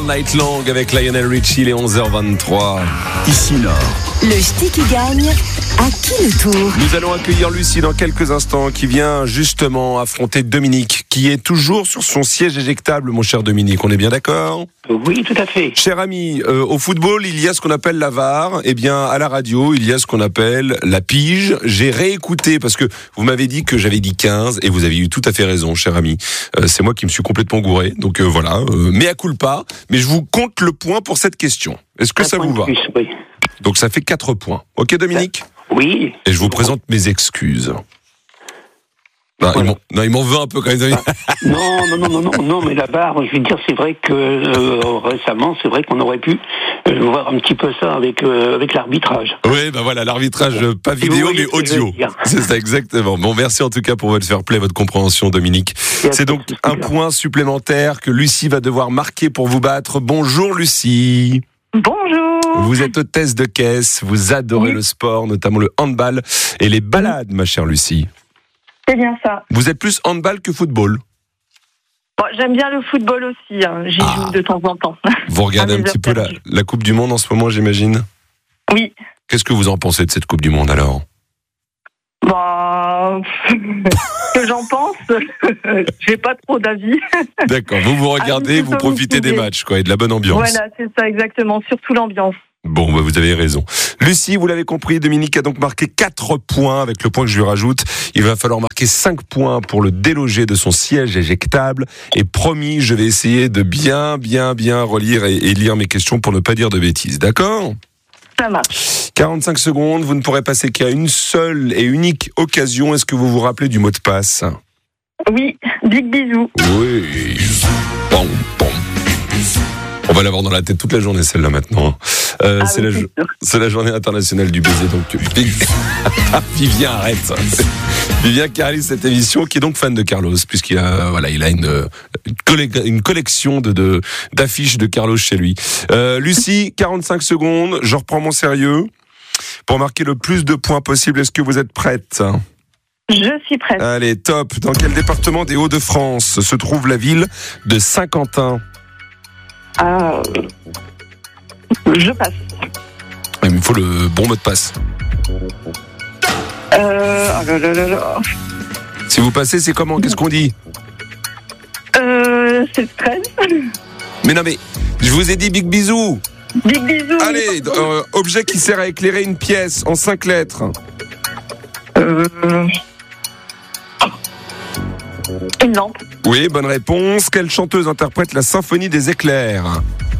Night Long avec Lionel Richie, les 11h23. Ici Nord. Le ch'ti qui gagne, à qui le tour? Nous allons accueillir Lucie dans quelques instants, qui vient justement affronter Dominique, qui est toujours sur son siège éjectable, mon cher Dominique. On est bien d'accord ? Oui, tout à fait. Cher ami, au football, il y a ce qu'on appelle la VAR. Eh bien, à la radio, il y a ce qu'on appelle la pige. J'ai réécouté, parce que vous m'avez dit que j'avais dit 15, et vous avez eu tout à fait raison, cher ami. C'est moi qui me suis complètement gouré. Donc voilà, mea culpa. Mais je vous compte le point pour cette question. Est-ce que ça vous va ? Oui. Donc ça fait 4 points. Ok, Dominique ? Oui. Et je vous présente mes excuses. Non, Voilà. il m'en veut un peu quand même. Non, mais la barre, je veux dire, c'est vrai que récemment, c'est vrai qu'on aurait pu voir un petit peu ça avec l'arbitrage. Oui, ben voilà, l'arbitrage, pas vidéo, mais audio. C'est ça, exactement. Bon, merci en tout cas pour votre fair play, votre compréhension, Dominique. C'est donc un point supplémentaire que Lucie va devoir marquer pour vous battre. Bonjour, Lucie. Bonjour. Vous êtes hôtesse de caisse, vous adorez le sport, notamment le handball et les balades, ma chère Lucie. C'est bien ça. Vous êtes plus handball que football. Bon, j'aime bien le football aussi, hein. J'y joue de temps en temps. Vous regardez un petit peu la Coupe du Monde en ce moment, j'imagine ? Oui. Qu'est-ce que vous en pensez de cette Coupe du Monde alors ? Bah, ce que j'en pense, j'ai pas trop d'avis. D'accord, vous regardez, vous profitez des matchs quoi, et de la bonne ambiance. Voilà, c'est ça exactement, surtout l'ambiance. Bon, bah vous avez raison. Lucie, vous l'avez compris, Dominique a donc marqué 4 points avec le point que je lui rajoute. Il va falloir marquer 5 points pour le déloger de son siège éjectable. Et promis, je vais essayer de bien relire et lire mes questions pour ne pas dire de bêtises. D'accord ? Ça marche. 45 secondes, vous ne pourrez passer qu'à une seule et unique occasion. Est-ce que vous vous rappelez du mot de passe ? Oui, big bisous. Oui. Bon. On va l'avoir dans la tête toute la journée, celle-là, maintenant. C'est la journée internationale du baiser, donc Vivien, arrête. Vivien qui réalise cette émission, qui est donc fan de Carlos, puisqu'il a, il a une collection d'affiches de Carlos chez lui. Lucie, 45 secondes, je reprends mon sérieux. Pour marquer le plus de points possible, est-ce que vous êtes prête ? Je suis prête. Allez, top. Dans quel département des Hauts-de-France se trouve la ville de Saint-Quentin ? Je passe. Il me faut le bon mot de passe. Si vous passez, c'est comment ? Qu'est-ce qu'on dit ? C'est stress. Mais non, mais je vous ai dit big bisous. Big bisous. Allez, objet qui sert à éclairer une pièce en 5 lettres. Une lampe. Oui, bonne réponse. Quelle chanteuse interprète la symphonie des éclairs ?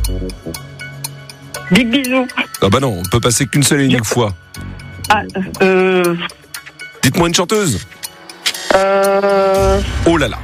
Big bisous. Ah bah non, on peut passer qu'une seule et unique fois. Dites-moi une chanteuse. Oh là là.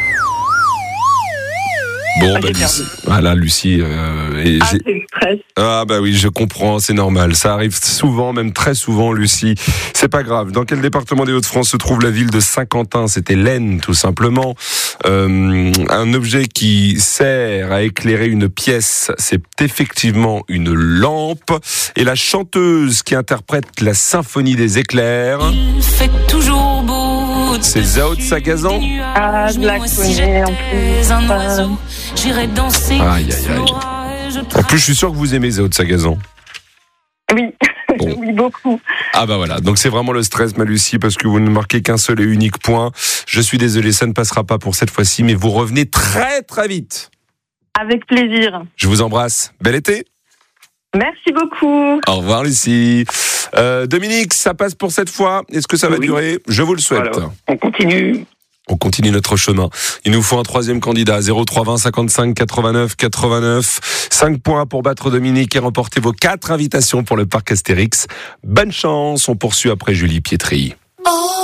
Bon, bah Lucie. Voilà, Lucie. C'est stress. Ah bah oui, je comprends, c'est normal. Ça arrive souvent, même très souvent, Lucie. C'est pas grave. Dans quel département des Hauts-de-France se trouve la ville de Saint-Quentin ? C'était l'Aisne, tout simplement. Un objet qui sert à éclairer une pièce, c'est effectivement une lampe. Et la chanteuse qui interprète la symphonie des éclairs, il fait toujours beau. C'est Zao de Sagazan. Je la connais en plus. J'irai danser. Aïe. En plus, je suis sûr que vous aimez Zao de Sagazan. Oui, Bon. oui, beaucoup. Ah bah voilà, donc c'est vraiment le stress, ma Lucie, parce que vous ne marquez qu'un seul et unique point. Je suis désolé, ça ne passera pas pour cette fois-ci, mais vous revenez très très vite. Avec plaisir. Je vous embrasse. Bel été. Merci beaucoup. Au revoir, Lucie. Dominique, ça passe pour cette fois. Est-ce que ça va durer ? Je vous le souhaite. Voilà. On continue. On continue notre chemin. Il nous faut un troisième candidat. 0320 55 89 89. 5 points pour battre Dominique et remporter vos 4 invitations pour le parc Astérix. Bonne chance. On poursuit après Julie Pietri.